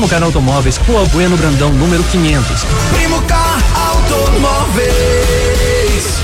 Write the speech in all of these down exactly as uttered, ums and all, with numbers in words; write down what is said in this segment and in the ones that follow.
Car Automóveis, Rua Bueno Brandão, número quinhentos. Primo Car Automóveis.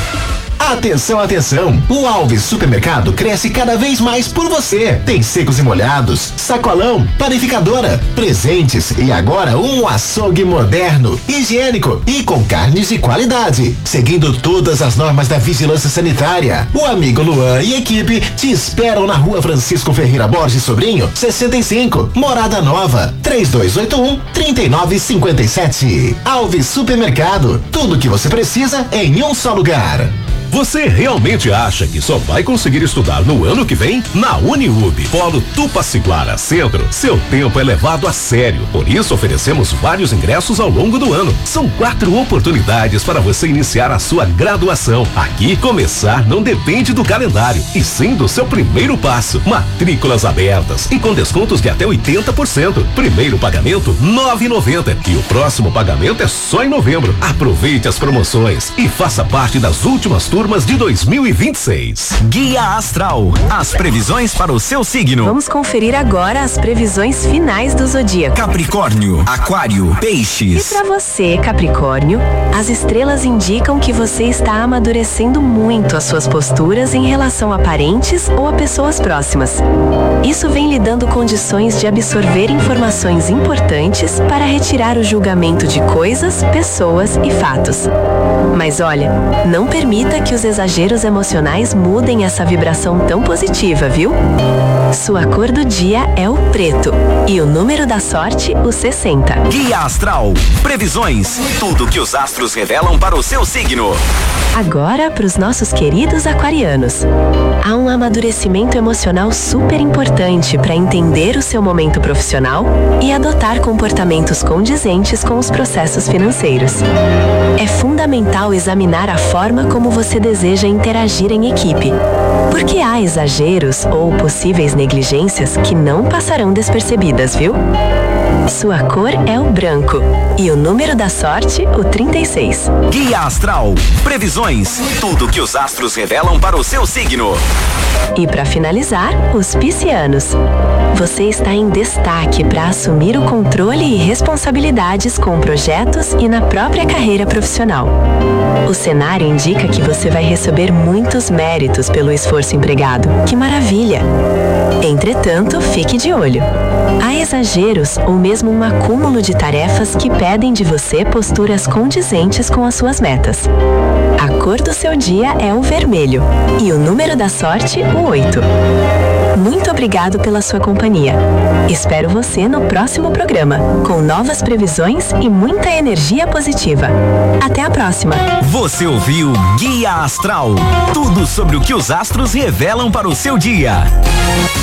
Atenção, atenção! O Alves Supermercado cresce cada vez mais por você. Tem secos e molhados, sacolão, panificadora, presentes e agora um açougue moderno, higiênico e com carnes de qualidade, seguindo todas as normas da vigilância sanitária. O amigo Luan e equipe te esperam na Rua Francisco Ferreira Borges Sobrinho, sessenta e cinco, Morada Nova, três dois oito um, três nove cinco sete. Alves Supermercado, tudo que você precisa em um só lugar. Você realmente acha que só vai conseguir estudar no ano que vem? Na Uniub, Polo Tupaciguara Centro, seu tempo é levado a sério. Por isso oferecemos vários ingressos ao longo do ano. São quatro oportunidades para você iniciar a sua graduação. Aqui, começar não depende do calendário, e sim do seu primeiro passo. Matrículas abertas e com descontos de até oitenta por cento. Primeiro pagamento nove reais e noventa centavos e o próximo pagamento é só em novembro. Aproveite as promoções e faça parte das últimas turmas de dois mil e vinte e seis. Guia Astral, as previsões para o seu signo. Vamos conferir agora as previsões finais do zodíaco. Capricórnio, Aquário, Peixes. E para você, Capricórnio, as estrelas indicam que você está amadurecendo muito as suas posturas em relação a parentes ou a pessoas próximas. Isso vem lhe dando condições de absorver informações importantes para retirar o julgamento de coisas, pessoas e fatos. Mas olha, não permita que os exageros emocionais mudem essa vibração tão positiva, viu? Sua cor do dia é o preto e o número da sorte, o sessenta. Guia Astral, previsões, tudo que os astros revelam para o seu signo. Agora para os nossos queridos aquarianos. Há um amadurecimento emocional super importante para entender o seu momento profissional e adotar comportamentos condizentes com os processos financeiros. É fundamental examinar a forma como você deseja interagir em equipe, porque há exageros ou possíveis negligências que não passarão despercebidas, viu? Sua cor é o branco e o número da sorte, o trinta e seis. Guia Astral, previsões, tudo que os astros revelam para o seu signo. E para finalizar, os piscianos. Você está em destaque para assumir o controle e responsabilidades com projetos e na própria carreira profissional. O cenário indica que você vai receber muitos méritos pelo esforço empregado. Que maravilha! Entretanto, fique de olho. Há exageros ou mesmo um acúmulo de tarefas que pedem de você posturas condizentes com as suas metas. A cor do seu dia é o vermelho e o número da sorte, o oito. Muito obrigado pela sua companhia. Espero você no próximo programa, com novas previsões e muita energia positiva. Até a próxima. Você ouviu Guia Astral, tudo sobre o que os astros revelam para o seu dia.